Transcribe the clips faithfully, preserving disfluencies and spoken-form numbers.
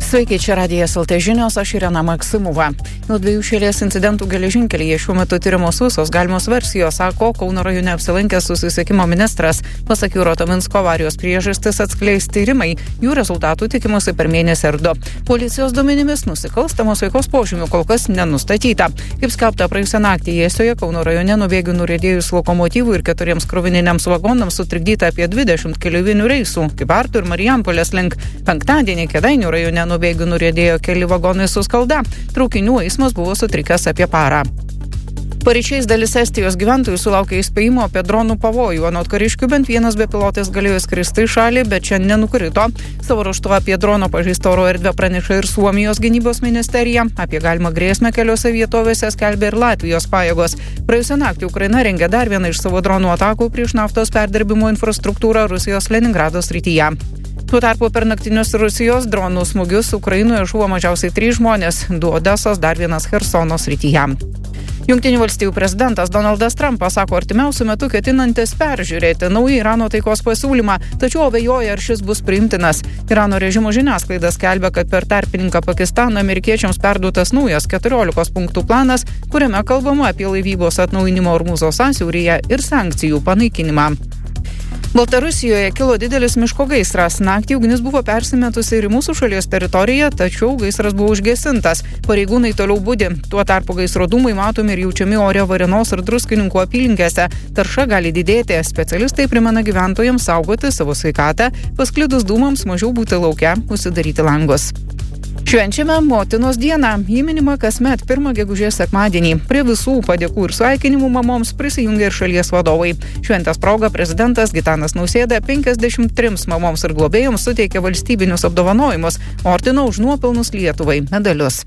Sveiki, čia Radijas L T žinios, aš Irena Maksimova. Nuo dviejų šalies incidentų geležinkelyje šiuo metu tyrimos visos galimos versijos, sako Kauno rajone apsilankęs susisiekimo ministras. Pasak Jūroto Minsko avarijos priežastis atskleis tyrimai, jų rezultatų tikimasi per mėnesį ar du. Policijos duomenimis nusikalstamos veikos požymių kol kas nenustatyta. Kaip skelbta praėjusią naktį Jėsoje, Kauno rajone nuo bėgių nuriedėjus lokomotyvų ir keturiems krovininiams vagonams sutrikdyta apie dvidešimt keleivinių reisų, Kybartų ir Marijampolės link. Penktadienį Kėdainių rajone nuo bėgių nuriedėjo keli vagonai su skalda. Traukinių eismas buvo sutrikęs apie parą. Paryčiais dalis Estijos gyventojų sulaukė įspėjimo apie dronų pavojų. Anot kariškių bent vienas bepilotis galėjo skristi į šalį, bet čia nenukrito. Savo ruožtu apie drono pažeistą oro erdvę praneša ir Suomijos gynybos ministerija. Apie galimą grėsmę keliose vietovėse skelbė ir Latvijos pajėgos. Praėjusią naktį Ukraina rengė dar vieną iš savo dronų atakų prieš naftos perdirbimo infrastruktūrą Rusijos Leningrado srityje. Tuo tarpu per naktinius Rusijos dronų smūgius Ukrainoje žuvo mažiausiai trys žmonės, du Odesos, dar vienas Chersono srityje. Jungtinių valstijų prezidentas Donaldas Trumpas sako artimiausiu metu ketinantis peržiūrėti naują Irano taikos pasiūlymą, tačiau abejoja, ar šis bus priimtinas. Irano režimo žiniasklaida skelbia, kad per tarpininką Pakistaną amerikiečiams perduotas naujas keturiolikos punktų planas, kuriame kalbama apie laivybos atnaujinimo Ormuzo sąsiauryje ir sankcijų panaikinimą. Baltarusijoje kilo didelis miško gaisras. Naktį ugnis buvo persimetusi ir į mūsų šalies teritoriją, tačiau gaisras buvo užgesintas. Pareigūnai toliau budi. Tuo tarpu gaisro dūmai matomi ir jaučiami ore Varėnos ir Druskininkų apylinkėse. Tarša gali didėti. Specialistai primena gyventojams saugoti savo sveikatą, pasklidus dūmams mažiau būti lauke, užsidaryti langus. Švenčiame Motinos dieną. Ji minima kasmet pirmą gegužės sekmadienį. Prie visų padėkų ir sveikinimų mamoms prisijungia ir šalies vadovai. Šventės proga prezidentas Gitanas Nausėda penkiasdešimt trims mamoms ir globėjoms suteikė valstybinius apdovanojimus, ordino už nuopelnus Lietuvai medalius.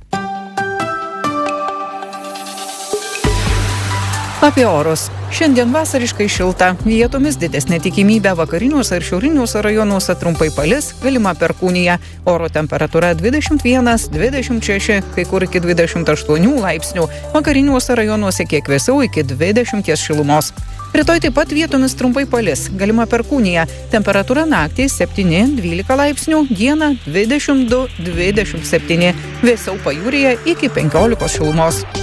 Apie orus. Šiandien vasariškai šilta, vietomis didesnė tikimybė vakariniuose ir šiauriniuose rajonuose trumpai palis, galima perkūnija. Oro temperatūra dvidešimt vienas dvidešimt šeši, kai kur iki dvidešimt aštuonių laipsnių, vakariniuose rajonuose kiek vėsiau iki dvidešimties šilumos. Rytoj taip pat vietomis trumpai palis, galima perkūnija. Temperatūra naktį septyni dvylika laipsnių, dieną dvidešimt du dvidešimt septyni, vėsiau pajūryje iki penkiolikos šilumos.